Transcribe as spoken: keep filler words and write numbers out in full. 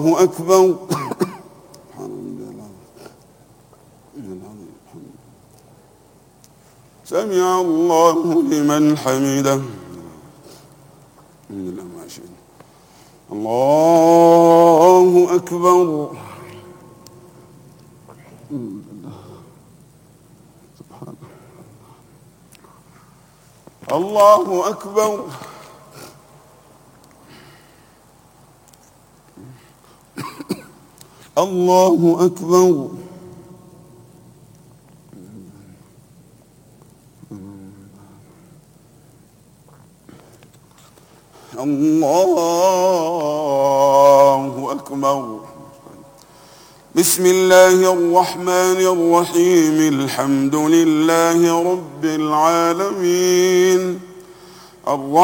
الله أكبر. سمع الله لمن حمده. الله أكبر. الله أكبر. الله أكبر. الله أكبر. بسم الله الرحمن الرحيم. الحمد لله رب العالمين.